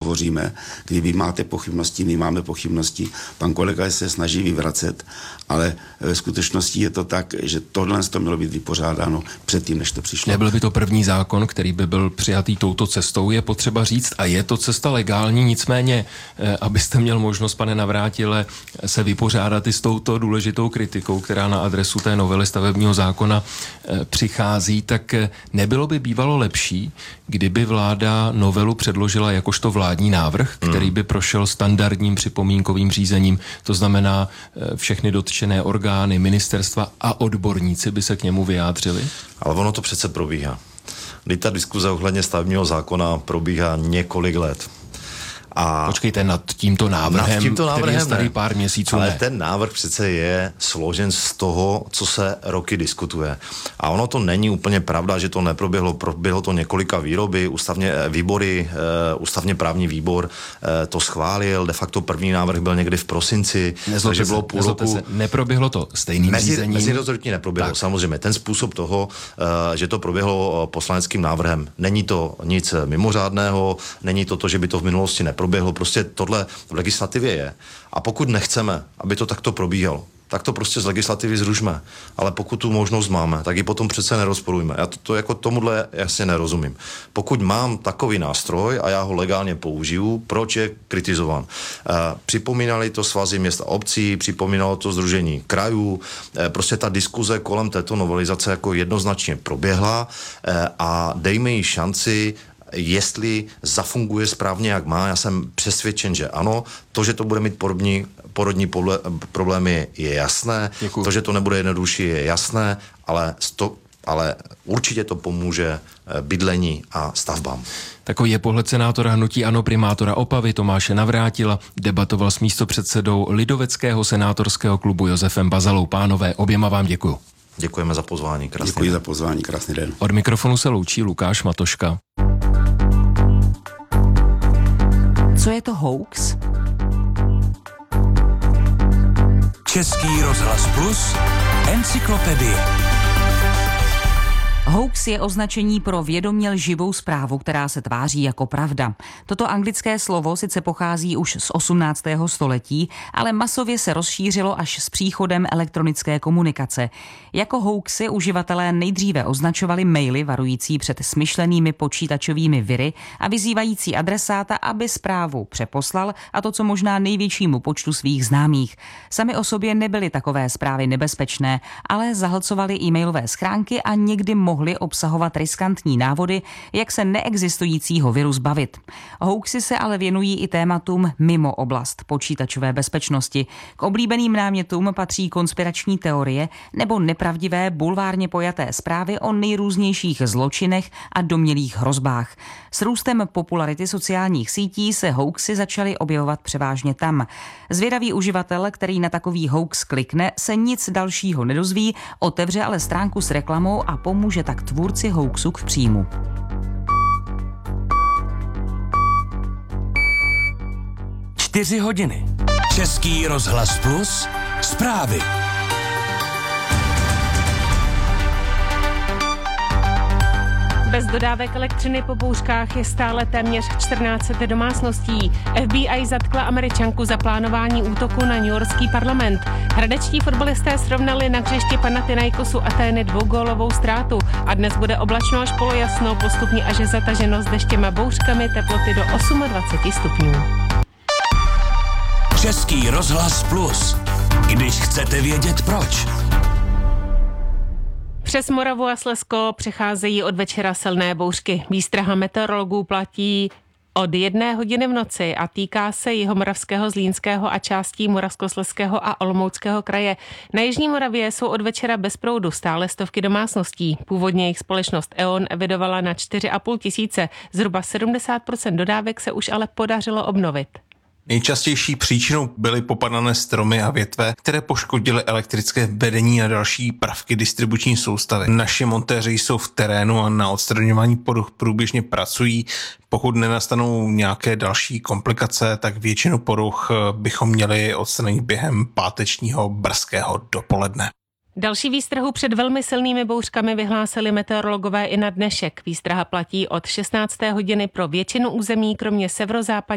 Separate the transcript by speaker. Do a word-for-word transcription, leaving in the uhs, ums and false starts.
Speaker 1: hovoříme, kdy vy máte pochybnosti, my máme pochybnosti, pan kolega se snaží vyvracet, ale ve skutečnosti je to tak, že tohle to mělo být vypořádáno předtím, než to přišlo.
Speaker 2: Nebyl by to první zákon, který by byl přijatý touto cestou, je potřeba říct, a je to cesta legální, nicméně, abyste měl možnost, pane Navrátile, se vypořádat i s touto důležitou kritikou, která na adresu té novely stavebního zákona přichází, tak nebylo by bývalo lepší, kdyby vláda novelu předložila jakožto vládní návrh, který by prošel standardním připomínkovým řízením, to znamená všechny dotčené orgány, ministerstva a odborníci by se k němu vyjádřili?
Speaker 3: Ale ono to přece probíhá. Kdy ta diskuze ohledně stavebního zákona probíhá několik let. A
Speaker 2: počkejte, nad tímto návrhem, nad tímto návrhem který je starý pár měsíců.
Speaker 3: Ale
Speaker 2: ne.
Speaker 3: ten návrh přece je složen z toho, co se roky diskutuje. A ono to není úplně pravda, že to neproběhlo, proběhlo to několika výroby, ústavně, výbory, uh, ústavně právní výbor uh, to schválil, de facto první návrh byl někdy v prosinci,
Speaker 2: nezlote
Speaker 3: takže
Speaker 2: se,
Speaker 3: bylo půl roku. Se.
Speaker 2: Neproběhlo to stejným
Speaker 3: mezi,
Speaker 2: řízením?
Speaker 3: Mezirezortně neproběhlo, tak. Samozřejmě. Ten způsob toho, uh, že to proběhlo poslaneckým návrhem, není to nic mimořádného, není to to, že by to v minulosti neproběhlo. Prostě tohle v legislativě je. A pokud nechceme, aby to takto probíhalo, tak to prostě z legislativy zrušme. Ale pokud tu možnost máme, tak ji potom přece nerozporujme. Já to, to jako tomuhle jasně nerozumím. Pokud mám takový nástroj a já ho legálně použiju, proč je kritizován? E, připomínali to svazy měst a obcí, připomínalo to sdružení krajů, e, prostě ta diskuze kolem této novelizace jako jednoznačně proběhla e, a dejme jí šanci, jestli zafunguje správně, jak má. Já jsem přesvědčen, že ano. To, že to bude mít porodní, porodní problémy, je jasné. Děkuju. To, že to nebude jednodušší, je jasné, ale, sto, ale určitě to pomůže bydlení a stavbám.
Speaker 2: Takový je pohled senátora hnutí ANO, primátora Opavy Tomáše Navrátila. Debatoval s místopředsedou lidoveckého senátorského klubu Josefem Bazalou. Pánové, oběma vám děkuju.
Speaker 3: Děkujeme za pozvání. Krásný
Speaker 1: Děkuji
Speaker 3: den.
Speaker 1: za pozvání. Krásný den.
Speaker 2: Od mikrofonu se loučí Lukáš Matoška.
Speaker 4: Co je to hoax?
Speaker 5: Český rozhlas Plus, encyklopedie.
Speaker 4: Hoax je označení pro vědomě lživou zprávu, která se tváří jako pravda. Toto anglické slovo sice pochází už z osmnáctého století, ale masově se rozšířilo až s příchodem elektronické komunikace. Jako hoaxy uživatelé nejdříve označovali maily varující před smyšlenými počítačovými viry a vyzývající adresáta, aby zprávu přeposlal, a to co možná největšímu počtu svých známých. Sami o sobě nebyly takové zprávy nebezpečné, ale zahlcovaly e-mailové schránky a někdy mohly mohly obsahovat riskantní návody, jak se neexistujícího viru zbavit. Hoaxy se ale věnují i tématům mimo oblast počítačové bezpečnosti. K oblíbeným námětům patří konspirační teorie nebo nepravdivé bulvárně pojaté zprávy o nejrůznějších zločinech a domnělých hrozbách. S růstem popularity sociálních sítí se hoaxy začaly objevovat převážně tam. Zvědavý uživatel, který na takový hoax klikne, se nic dalšího nedozví, otevře ale stránku s reklamou a pomůže tak tvůrci hoaxu k příjmu.
Speaker 5: Čtyři hodiny. Český rozhlas Plus. Zprávy.
Speaker 6: Bez dodávek elektřiny po bouřkách je stále téměř čtrnáct set domácností. F B I zatkla Američanku za plánování útoku na newyorský parlament. Hradečtí fotbalisté srovnali na hřišti Panathinaikosu Atény dvougólovou ztrátu a dnes bude oblačno až polojasno, postupně až zataženo s deštěm a bouřkami, teploty do dvacet osm stupňů.
Speaker 5: Český rozhlas Plus. Když chcete vědět proč.
Speaker 6: Přes Moravu a Slezsko přecházejí od večera silné bouřky. Výstraha meteorologů platí od jedné hodiny v noci a týká se Jihomoravského, Zlínského a částí Moravskoslezského a Olomouckého kraje. Na jižní Moravě jsou od večera bez proudu stále stovky domácností. Původně jejich společnost E O N evidovala na čtyři a půl tisíce. Zhruba sedmdesát procent dodávek se už ale podařilo obnovit.
Speaker 7: Nejčastější příčinou byly popadané stromy a větve, které poškodily elektrické vedení a další prvky distribuční soustavy. Naši montéři jsou v terénu a na odstraňování poruch průběžně pracují. Pokud nenastanou nějaké další komplikace, tak většinu poruch bychom měli odstranit během pátečního brzkého dopoledne.
Speaker 6: Další výstrahu před velmi silnými bouřkami vyhlásili meteorologové i na dnešek. Výstraha platí od šestnácté hodiny pro většinu území, kromě severozápadní